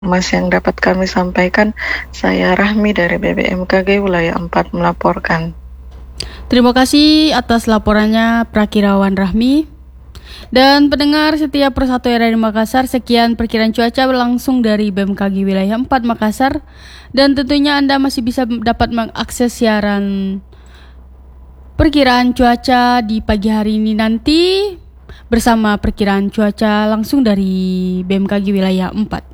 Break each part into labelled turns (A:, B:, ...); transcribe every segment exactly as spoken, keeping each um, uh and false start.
A: Informasi yang dapat kami sampaikan, saya Rahmi dari B B M K G Wilayah empat melaporkan.
B: Terima kasih atas laporannya Prakirawan Rahmi. Dan pendengar setiap Persatu R R I Makassar, sekian perkiraan cuaca langsung dari B M K G Wilayah empat Makassar. Dan tentunya Anda masih bisa dapat mengakses siaran perkiraan cuaca di pagi hari ini nanti bersama perkiraan cuaca langsung dari B M K G Wilayah empat.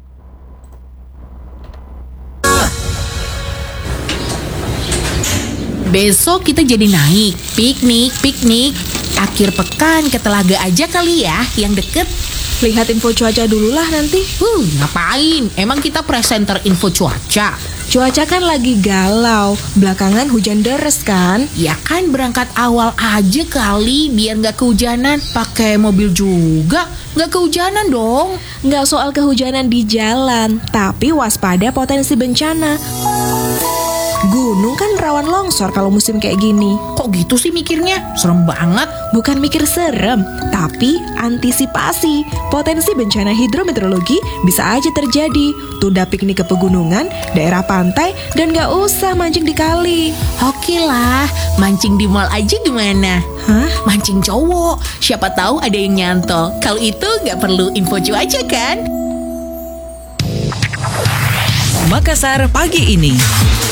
C: Besok kita jadi naik, piknik, piknik. Akhir pekan ke Telaga aja kali ya, yang deket.
D: Lihat info cuaca dulu lah nanti.
C: Huh, ngapain? Emang kita presenter info cuaca?
D: Cuaca kan lagi galau, belakangan hujan deres kan?
C: Ya kan berangkat awal aja kali, biar gak kehujanan. Pakai mobil juga, gak kehujanan dong.
D: Nggak soal kehujanan di jalan, tapi waspada potensi bencana. Gunung kan rawan longsor kalau musim kayak gini.
C: Kok gitu sih mikirnya? Serem banget.
D: Bukan mikir serem, tapi antisipasi. Potensi bencana hidrometeorologi bisa aja terjadi. Tunda piknik ke pegunungan, daerah pantai, dan gak usah mancing di kali.
C: Oke lah, mancing di mall aja gimana?
D: Hah?
C: Mancing cowok, siapa tahu ada yang nyantol. Kalau itu gak perlu info cuaca kan?
E: Makassar pagi ini.